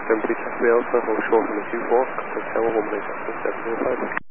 Temperature Alpha, hold short on the Q4, contact tower, 1 705.